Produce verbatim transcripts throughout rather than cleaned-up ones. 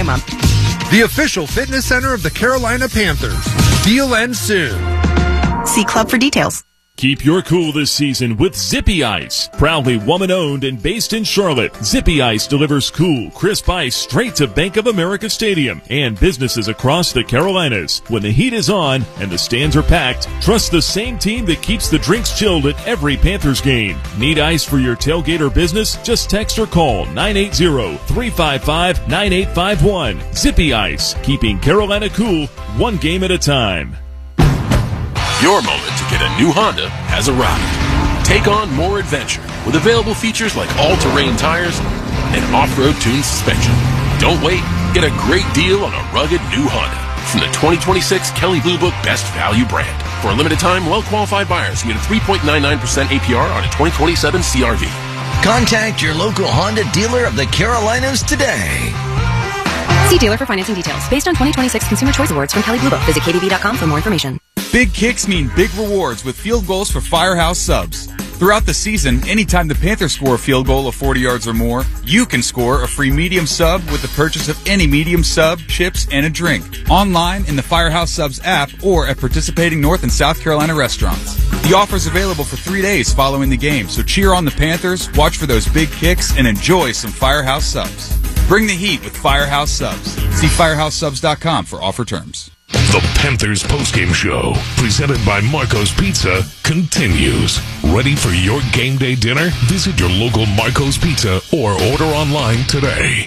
minimum. The official fitness center of the Carolina Panthers. Deal ends soon. See Club for details. Keep your cool this season with Zippy Ice. Proudly woman-owned and based in Charlotte, Zippy Ice delivers cool, crisp ice straight to Bank of America Stadium and businesses across the Carolinas. When the heat is on and the stands are packed, trust the same team that keeps the drinks chilled at every Panthers game. Need ice for your tailgate or business? Just text or call nine eight zero, three five five, nine eight five one. Zippy Ice, keeping Carolina cool one game at a time. Your moment to get a new Honda has arrived. Take on more adventure with available features like all-terrain tires and off-road tuned suspension. Don't wait. Get a great deal on a rugged new Honda from the twenty twenty-six Kelley Blue Book Best Value brand. For a limited time, well-qualified buyers get a three point nine nine percent A P R on a twenty twenty-seven C R V. Contact your local Honda dealer of the Carolinas today. See dealer for financing details. Based on twenty twenty-six Consumer Choice Awards from Kelley Blue Book. Visit K D V dot com for more information. Big kicks mean big rewards with field goals for Firehouse Subs. Throughout the season, anytime the Panthers score a field goal of forty yards or more, you can score a free medium sub with the purchase of any medium sub, chips, and a drink. Online in the Firehouse Subs app or at participating North and South Carolina restaurants. The offer is available for three days following the game, so cheer on the Panthers, watch for those big kicks, and enjoy some Firehouse Subs. Bring the heat with Firehouse Subs. See firehouse subs dot com for offer terms. The Panthers postgame show, presented by Marco's Pizza, continues. Ready for your game day dinner? Visit your local Marco's Pizza or order online today.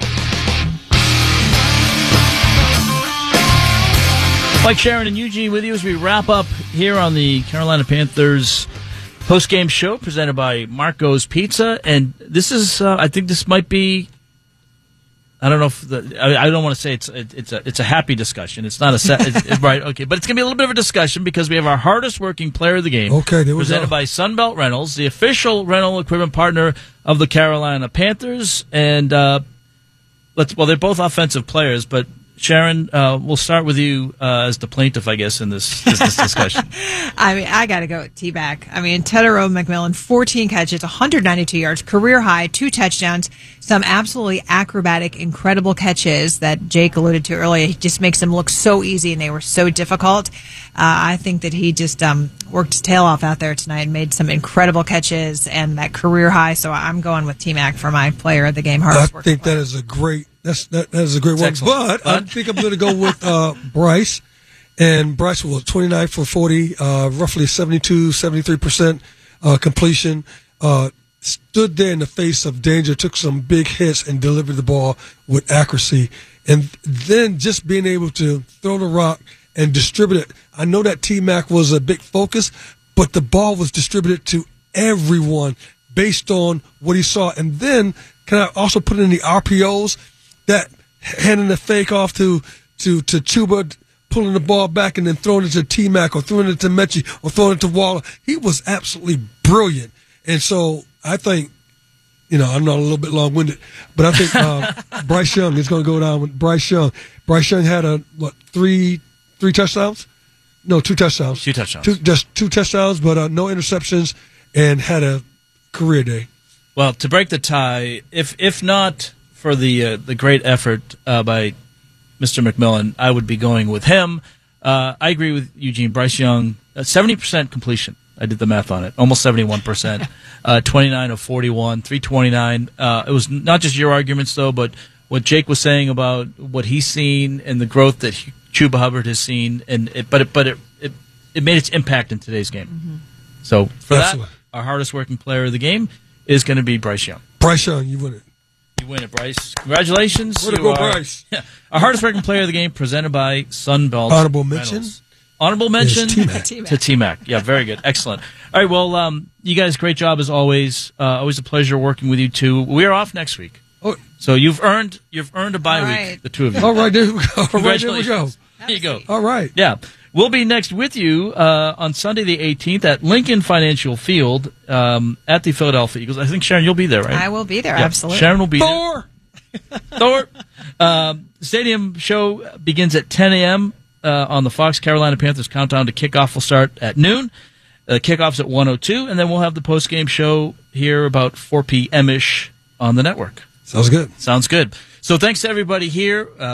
Mike, Sharon, and Eugene with you as we wrap up here on the Carolina Panthers postgame show presented by Marco's Pizza. And this is, uh, I think this might be, I don't know if the, I, I don't want to say it's it's a it's a happy discussion. It's not a set, it's, right, okay, but it's gonna be a little bit of a discussion because we have our hardest working player of the game. Okay, there we presented go. by Sunbelt Rentals, the official rental equipment partner of the Carolina Panthers, and uh, let's well, they're both offensive players, but. Sharon, uh, we'll start with you uh, as the plaintiff, I guess, in this, this, this discussion. I mean, I got to go with T-Back. I mean, Tetairoa McMillan, fourteen catches, one hundred ninety-two yards, career high, two touchdowns, some absolutely acrobatic, incredible catches that Jake alluded to earlier. He just makes them look so easy, and they were so difficult. Uh, I think that he just um, worked his tail off out there tonight and made some incredible catches and that career high. So I'm going with T-Mac for my player of the game. I think that is a great That's that, that is a great one. But, but I think I'm going to go with uh, Bryce. And Bryce was twenty-nine for forty, uh, roughly seventy-two, seventy-three percent uh, completion. Uh, stood there in the face of danger, took some big hits, and delivered the ball with accuracy. And then just being able to throw the rock and distribute it. I know that T-Mac was a big focus, but the ball was distributed to everyone based on what he saw. And then can I also put in the R P Os? That handing the fake off to to to Chuba, pulling the ball back and then throwing it to T-Mac or throwing it to Mechie or throwing it to Waller. He was absolutely brilliant. And so I think, you know, I'm not a little bit long-winded, but I think uh, Bryce Young is going to go down with Bryce Young. Bryce Young had a, what, three three touchdowns? No, two touchdowns. Two touchdowns. Two, just two touchdowns, but uh, no interceptions, and had a career day. Well, to break the tie, if if not for the uh, the great effort uh, by Mister McMillan, I would be going with him. Uh, I agree with Eugene. Bryce Young, uh, seventy percent completion. I did the math on it. Almost seventy-one percent. Uh, twenty-nine of forty-one, three twenty-nine. Uh, it was not just your arguments, though, but what Jake was saying about what he's seen and the growth that Chuba Hubbard has seen. And it, But, it, but it, it, it made its impact in today's game. Mm-hmm. So for Absolutely. that, our hardest working player of the game is going to be Bryce Young. Bryce Young, you win it. You win it, Bryce. Congratulations. Way to go, Bryce. Yeah, our hardest working player of the game presented by Sunbelt. Honorable mention. Reynolds. Honorable mention T-Mac. to T-Mac. Yeah, very good. Excellent. All right, well, um, you guys, great job as always. Uh, always a pleasure working with you two. We're off next week. Oh. So you've earned you've earned a bye right. week, the two of you. All right, there we go. Congratulations. Right, there we go. There you go. All right. Yeah. We'll be next with you uh, on Sunday the eighteenth at Lincoln Financial Field um, at the Philadelphia Eagles. I think, Sharon, you'll be there, right? I will be there, yeah. absolutely. Sharon will be Thor. there. Thor! Um, stadium show begins at ten a.m. Uh, on the Fox. Carolina Panthers countdown to kickoff will start at noon. Uh, kickoff's at one oh two, and then we'll have the post-game show here about four p.m.-ish on the network. Sounds good. Sounds good. So thanks to everybody here. Uh,